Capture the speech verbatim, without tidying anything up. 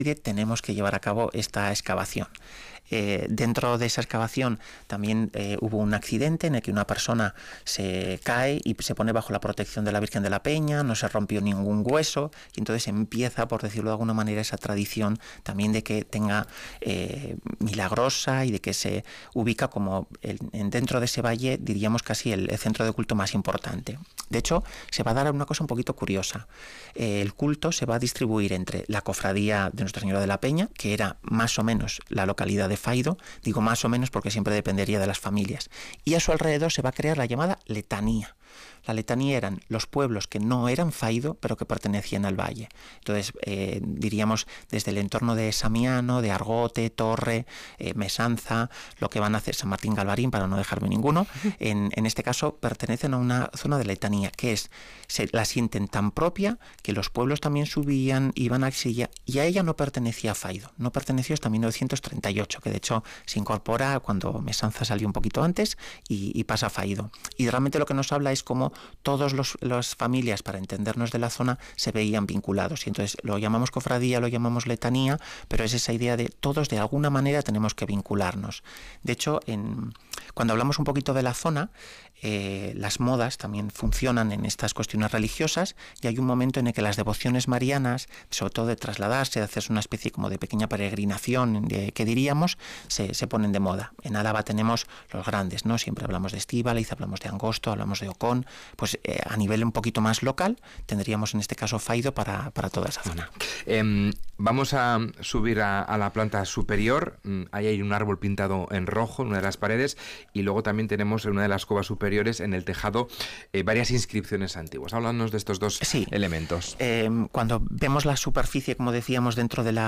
tenemos que llevar a cabo esta excavación. Eh, dentro de esa excavación también eh, hubo un accidente en el que una persona se cae y se pone bajo la protección de la Virgen de la Peña, no se rompió ningún hueso, y entonces empieza, por decirlo de alguna manera, esa tradición también de que tenga eh, milagrosa y de que se ubica como el, en, dentro de ese valle, diríamos casi el, el centro de culto más importante. De hecho, se va a dar una cosa un poquito curiosa. Eh, el culto se va a distribuir entre la cofradía de Nuestra Señora de la Peña, que era más o menos la localidad de Faido, digo más o menos porque siempre dependería de las familias, y a su alrededor se va a crear la llamada letanía. La letanía eran los pueblos que no eran Faido, pero que pertenecían al valle. Entonces, eh, diríamos, desde el entorno de Samiano, de Argote, Torre, eh, Mesanza, lo que van a hacer San Martín Galvarín, para no dejarme ninguno, en, en este caso pertenecen a una zona de letanía, que es, se la sienten tan propia que los pueblos también subían, iban a exiliar, y a ella no pertenecía a Faido, no perteneció hasta mil novecientos treinta y ocho, que de hecho se incorpora cuando Mesanza salió un poquito antes y, y pasa a Faido. Y realmente lo que nos habla es cómo todas las familias, para entendernos de la zona, se veían vinculados. Y entonces lo llamamos cofradía, lo llamamos letanía, pero es esa idea de todos de alguna manera tenemos que vincularnos. De hecho, en, cuando hablamos un poquito de la zona, eh, las modas también funcionan en estas cuestiones religiosas, y hay un momento en el que las devociones marianas, sobre todo de trasladarse, de hacerse una especie como de pequeña peregrinación, de, que diríamos, se, se ponen de moda. En Álava tenemos los grandes, ¿no? Siempre hablamos de Estíbaliz, hablamos de Angosto, hablamos de Ocón. Pues eh, a nivel un poquito más local tendríamos en este caso Faido para, para toda esa zona. Eh, vamos a subir a, a la planta superior. Ahí hay un árbol pintado en rojo en una de las paredes, y luego también tenemos en una de las covas superiores, en el tejado, eh, varias inscripciones antiguas. Háblanos de estos dos sí. elementos. Eh, cuando vemos la superficie, como decíamos, dentro de la